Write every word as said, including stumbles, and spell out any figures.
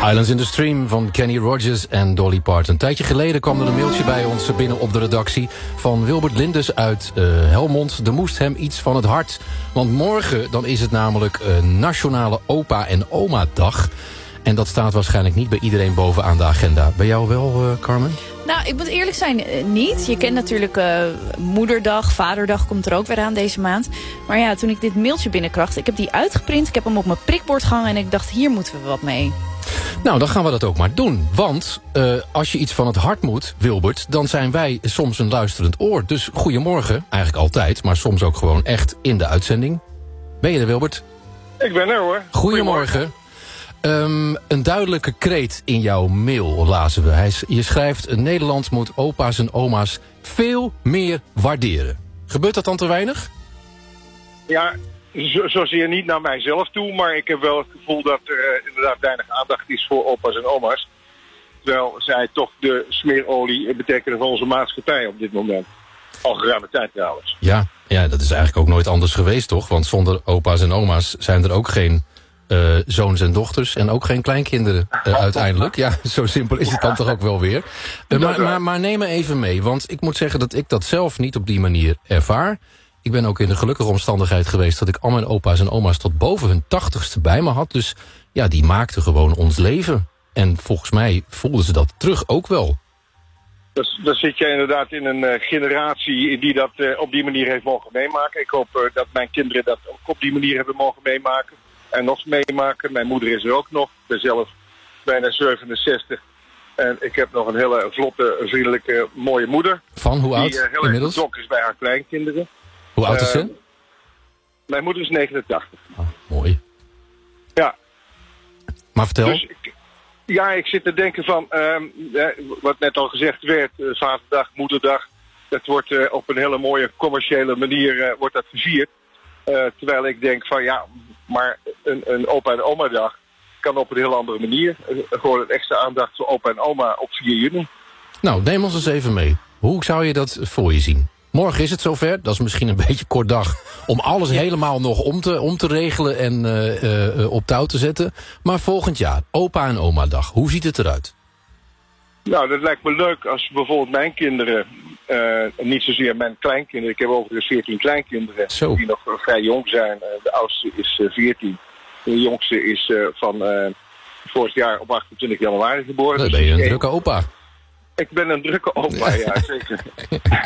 Islands in the Stream van Kenny Rogers en Dolly Parton. Een tijdje geleden kwam er een mailtje bij ons binnen op de redactie van Wilbert Lindes uit uh, Helmond. Er moest hem iets van het hart. Want morgen dan is het namelijk uh, Nationale Opa en Oma Dag. En dat staat waarschijnlijk niet bij iedereen bovenaan de agenda. Bij jou wel, uh, Carmen? Nou, ik moet eerlijk zijn, uh, niet. Je kent natuurlijk uh, Moederdag, Vaderdag komt er ook weer aan deze maand. Maar ja, toen ik dit mailtje binnenkracht, ik heb die uitgeprint, ik heb hem op mijn prikbord gehangen en ik dacht, hier moeten we wat mee. Nou, dan gaan we dat ook maar doen. Want uh, als je iets van het hart moet, Wilbert, dan zijn wij soms een luisterend oor. Dus goedemorgen, eigenlijk altijd, maar soms ook gewoon echt in de uitzending. Ben je er, Wilbert? Ik ben er, hoor. Goedemorgen. Um, een duidelijke kreet in jouw mail lazen we. Hij, je schrijft, Nederland moet opa's en oma's veel meer waarderen. Gebeurt dat dan te weinig? Ja, zo, zozeer niet naar mijzelf toe, maar ik heb wel het gevoel dat er uh, inderdaad weinig aandacht is voor opa's en oma's. Terwijl zij toch de smeerolie betekenen van onze maatschappij op dit moment. Al geruime tijd trouwens. Ja, ja, dat is eigenlijk ook nooit anders geweest, toch? Want zonder opa's en oma's zijn er ook geen uh, zoons en dochters en ook geen kleinkinderen uh, uiteindelijk. Ja, zo simpel is het dan toch ook wel weer. Uh, maar, maar, maar neem me even mee, want ik moet zeggen dat ik dat zelf niet op die manier ervaar. Ik ben ook in de gelukkige omstandigheid geweest dat ik al mijn opa's en oma's tot boven hun tachtigste bij me had. Dus ja, die maakten gewoon ons leven. En volgens mij voelden ze dat terug ook wel. Dus, dan zit je inderdaad in een uh, generatie die dat uh, op die manier heeft mogen meemaken. Ik hoop uh, dat mijn kinderen dat ook op die manier hebben mogen meemaken. En nog meemaken. Mijn moeder is er ook nog. Ik ben zelf bijna zevenenzestig. En ik heb nog een hele vlotte, vriendelijke, mooie moeder. Van hoe oud die, uh, heel inmiddels? Die is bij haar kleinkinderen. Hoe oud is ze? Uh, mijn moeder is negenentachtig. Oh, mooi. Ja. Maar vertel. Dus ik, ja, ik zit te denken van, uh, wat net al gezegd werd, uh, Vaderdag, Moederdag. Dat wordt uh, op een hele mooie commerciële manier uh, wordt dat gevierd. Uh, terwijl ik denk van ja, maar een, een opa en oma dag kan op een heel andere manier. Uh, gewoon een extra aandacht voor opa en oma op vier juni. Nou, neem ons eens even mee. Hoe zou je dat voor je zien? Morgen is het zover, dat is misschien een beetje kort dag om alles ja. helemaal nog om te, om te regelen en uh, uh, op touw te zetten. Maar volgend jaar, opa en oma dag, hoe ziet het eruit? Nou, dat lijkt me leuk als bijvoorbeeld mijn kinderen, uh, niet zozeer mijn kleinkinderen, ik heb overigens veertien kleinkinderen Zo. die nog vrij jong zijn. Uh, de oudste is uh, veertien, de jongste is uh, van uh, vorig jaar op achtentwintig januari geboren. Dan dus ben je een één. drukke opa. Ik ben een drukke opa, ja, zeker.